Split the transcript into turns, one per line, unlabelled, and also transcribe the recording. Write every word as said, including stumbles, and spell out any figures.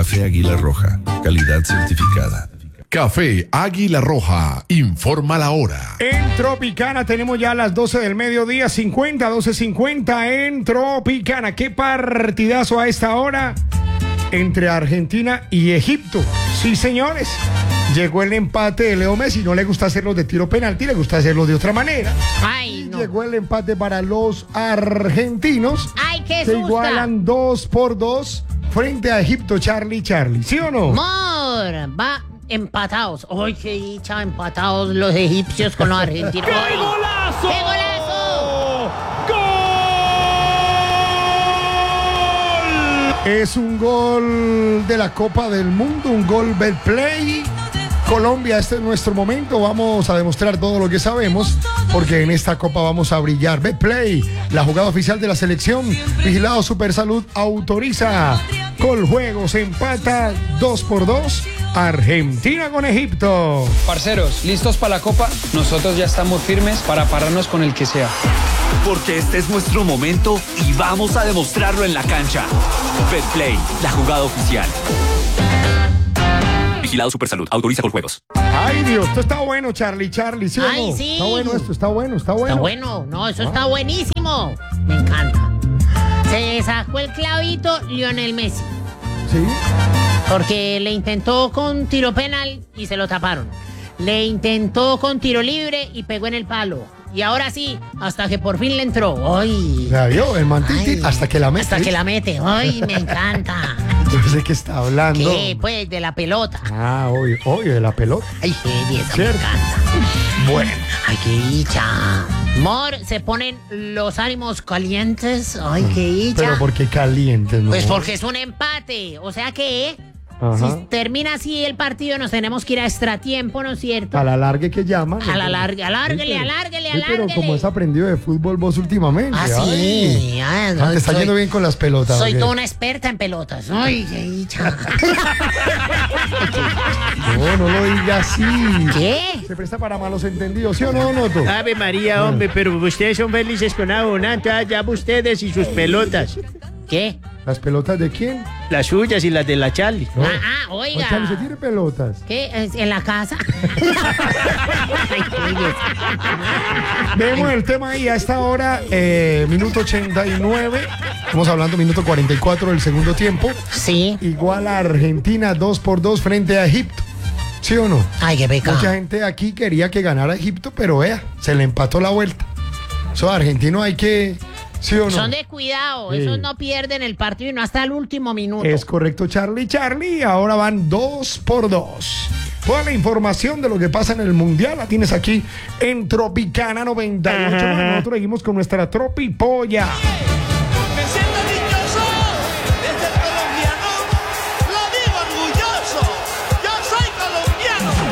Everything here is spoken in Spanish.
Café Águila Roja, calidad certificada.
Café Águila Roja, informa la hora.
En Tropicana tenemos ya las doce del mediodía, cincuenta, doce cincuenta en Tropicana. ¿Qué partidazo a esta hora entre Argentina y Egipto? Sí, señores. Llegó el empate de Leo Messi. No le gusta hacerlos de tiro penalti, le gusta hacerlos de otra manera.
Ay, no.
Llegó el empate para los argentinos.
Ay, qué
Se
susto.
igualan dos por dos frente a Egipto, Charlie, Charlie. ¿Sí o no?
Mor, va empatados. Ay, qué dicha, empatados los egipcios con los argentinos.
¡Qué
Ay,
golazo!
¡Qué golazo!
¡Gol!
Es un gol de la Copa del Mundo, un gol Betplay. Colombia, este es nuestro momento. Vamos a demostrar todo lo que sabemos, porque en esta Copa vamos a brillar. Betplay, la jugada oficial de la selección. Vigilado Supersalud autoriza. Coljuegos empata dos por dos. Argentina con Egipto.
Parceros, ¿listos para la Copa? Nosotros ya estamos firmes para pararnos con el que sea.
Porque este es nuestro momento y vamos a demostrarlo en la cancha. Betplay, la jugada oficial. Vigilado Supersalud, autoriza con juegos.
Ay, Dios, esto está bueno, Charlie, Charlie, ¿sí o
Ay,
no?
sí.
Está bueno esto, está bueno, está bueno.
Está bueno, no, eso está buenísimo. Me encanta. Se sacó el clavito Lionel Messi,
Sí.
porque le intentó con tiro penal y se lo taparon. Le intentó con tiro libre y pegó en el palo. Y ahora sí, hasta que por fin le entró. ¡Ay!
La vio, el mantiti,
Ay,
hasta que la mete.
Hasta que la mete. ¡Ay, me encanta!
Yo sé que está hablando.
¿Qué? Pues de la pelota.
Ah, obvio, obvio, de la pelota.
Ay, qué esa me
Cierto.
encanta.
Bueno.
Ay, qué dicha. Mor, se ponen los ánimos calientes. Ay, qué dicha.
Pero porque caliente, ¿no?
Pues porque es un empate. O sea que,
Ajá.
si termina así el partido, nos tenemos que ir a extratiempo, ¿no es cierto?
A la larga que llaman.
A la larga, alárguele,
Sí, pero-
alárguele,
sí, pero
alárguele.
como has aprendido de fútbol vos últimamente.
Ah,
ay.
sí. Ah, no,
Ah, te está
soy-
yendo bien con las pelotas.
Soy
¿o qué?
toda una experta en pelotas. Ay, qué dicha.
No, no lo diga así.
¿Qué?
Se presta para malos entendidos, ¿sí o no, Noto?
Ave María, hombre, pero ustedes son felices con abonante. Allá ustedes y sus pelotas.
¿Qué?
¿Las pelotas de quién?
Las suyas y las de la Charlie.
No.
Ah, ah, oiga.
O Charlie, ¿se tiene pelotas?
¿Qué? ¿Es ¿En la casa? Ay, qué belleza.
Vemos el tema ahí a esta hora, eh, minuto ochenta y nueve. Estamos hablando minuto cuarenta y cuatro del segundo tiempo.
Sí.
Igual a Argentina dos por dos frente a Egipto. ¿Sí o no?
Ay, qué pecado.
Mucha gente aquí quería que ganara Egipto, pero vea, se le empató la vuelta. Eso argentino hay que... ¿Sí o no?
Son de cuidado,
Sí.
esos no pierden el partido y no hasta el último minuto.
Es correcto, Charlie, Charlie. Ahora van dos por dos. Toda la información de lo que pasa en el Mundial la tienes aquí en Tropicana noventa y ocho.
Ajá.
Nosotros seguimos con nuestra Tropipolla.